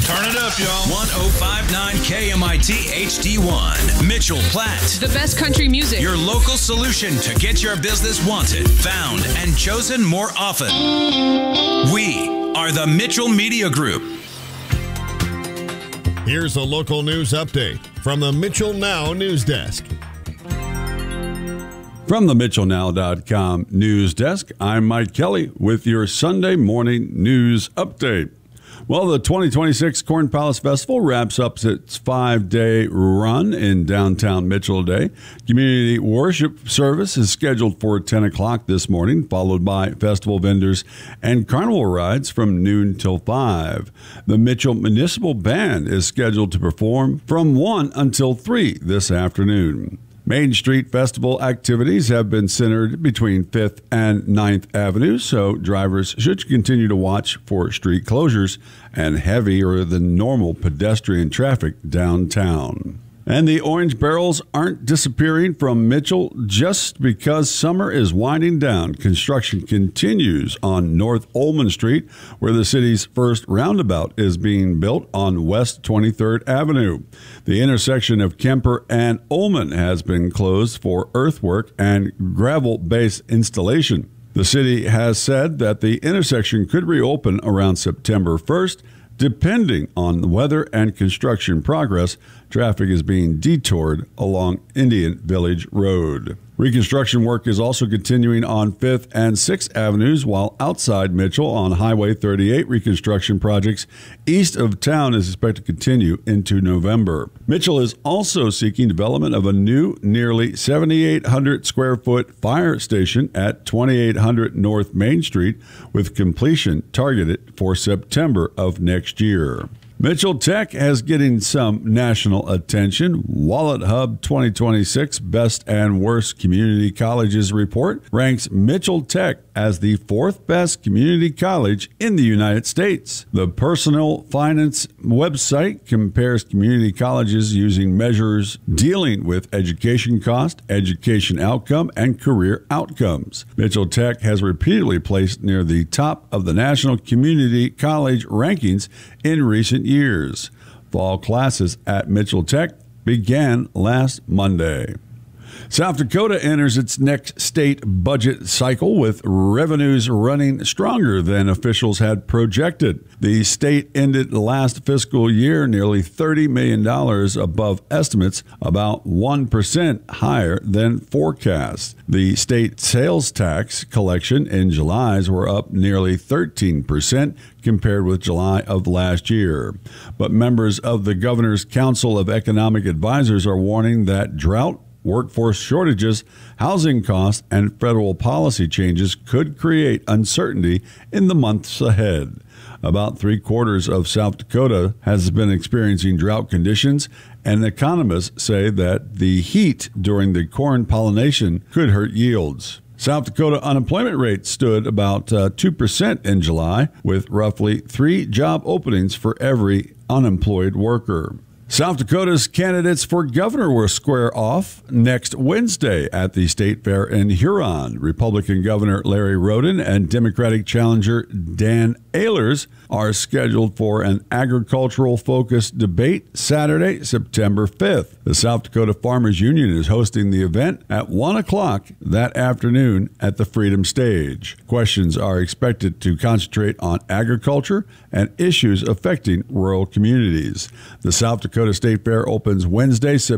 Turn it up, y'all. 105.9 KMIT HD1. Mitchell Platte. The best country music. Your local solution to get your business wanted, found, and chosen more often. We are the Mitchell Media Group. Here's a local news update from the Mitchell Now News Desk. From the MitchellNow.com news desk, I'm Mike Kelly with your Sunday morning news update. Well, the 2026 Corn Palace Festival wraps up its 5-day run in downtown Mitchell today. Community worship service is scheduled for 10 o'clock this morning, followed by festival vendors and carnival rides from noon till 5. The Mitchell Municipal Band is scheduled to perform from 1 until 3 this afternoon. Main Street Festival activities have been centered between 5th and 9th Avenues, so drivers should continue to watch for street closures and heavier than normal pedestrian traffic downtown. And the orange barrels aren't disappearing from Mitchell just because summer is winding down. Construction continues on North Ullman Street, where the city's first roundabout is being built on West 23rd Avenue. The intersection of Kemper and Ullman has been closed for earthwork and gravel base installation. The city has said that the intersection could reopen around September 1st. Depending on the weather and construction progress, traffic is being detoured along Indian Village Road. Reconstruction work is also continuing on 5th and 6th Avenues, while outside Mitchell on Highway 38, reconstruction projects east of town is expected to continue into November. Mitchell is also seeking development of a new, nearly 7,800 square foot fire station at 2800 North Main Street, with completion targeted for September of next year. Mitchell Tech has getting some national attention. Wallet Hub 2026 Best and Worst Community Colleges report ranks Mitchell Tech as the 4th best community college in the United States. The Personal Finance website compares community colleges using measures dealing with education cost, education outcome, and career outcomes. Mitchell Tech has repeatedly placed near the top of the national community college rankings in recent years. Fall classes at Mitchell Tech began last Monday. South Dakota enters its next state budget cycle with revenues running stronger than officials had projected. The state ended the last fiscal year nearly $30 million above estimates, about 1% higher than forecast. The state sales tax collection in July's were up nearly 13% compared with July of last year. But members of the Governor's Council of Economic Advisors are warning that drought, workforce shortages, housing costs, and federal policy changes could create uncertainty in the months ahead. About 3/4 of South Dakota has been experiencing drought conditions, and economists say that the heat during the corn pollination could hurt yields. South Dakota unemployment rate stood about 2% in July, with roughly 3 job openings for every unemployed worker. South Dakota's candidates for governor will square off next Wednesday at the state fair in Huron. Republican Governor Larry Roden and Democratic challenger Dan Ehlers are scheduled for an agricultural-focused debate Saturday, September 5th. The South Dakota Farmers Union is hosting the event at 1 o'clock that afternoon at the Freedom Stage. Questions are expected to concentrate on agriculture and issues affecting rural communities. The South Dakota State Fair opens Wednesday,